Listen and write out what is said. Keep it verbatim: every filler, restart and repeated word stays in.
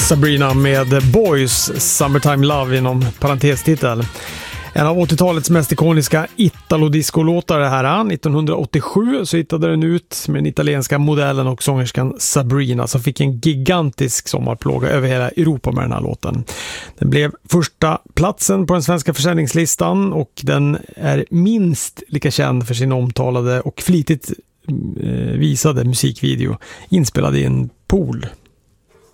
Sabrina med Boys Summertime Love inom parentestitel. En av åttiotalets mest ikoniska Italo-disco-låtar det här. nittonhundraåttiosju så hittade den ut med den italienska modellen och sångerskan Sabrina som fick en gigantisk sommarplåga över hela Europa med den här låten. Den blev första platsen på den svenska försäljningslistan och den är minst lika känd för sin omtalade och flitigt eh, visade musikvideo inspelad i en pool.